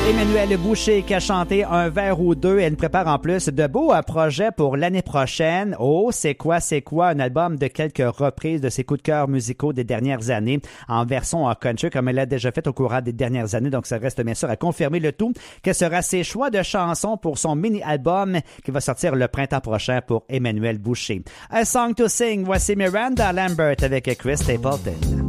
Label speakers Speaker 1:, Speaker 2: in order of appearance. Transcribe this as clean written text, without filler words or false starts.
Speaker 1: Emmanuelle Boucher qui a chanté un vers ou deux. Elle nous prépare en plus de beaux projets pour l'année prochaine. Oh, c'est quoi? Un album de quelques reprises de ses coups de cœur musicaux des dernières années en version country comme elle l'a déjà fait au courant des dernières années. Donc, ça reste bien sûr à confirmer le tout. Quel sera ses choix de chansons pour son mini-album qui va sortir le printemps prochain pour Emmanuelle Boucher? A Song to Sing. Voici Miranda Lambert avec Chris Stapleton.